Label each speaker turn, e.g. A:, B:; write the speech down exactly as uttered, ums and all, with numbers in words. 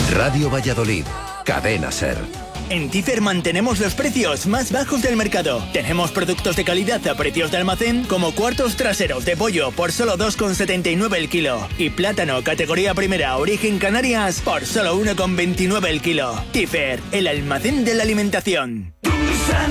A: Radio Valladolid, Cadena Ser.
B: En Tifer mantenemos los precios más bajos del mercado. Tenemos productos de calidad a precios de almacén, como cuartos traseros de pollo por solo dos con setenta y nueve el kilo y plátano categoría primera origen Canarias por solo uno con veintinueve el kilo. Tifer, el almacén de la alimentación.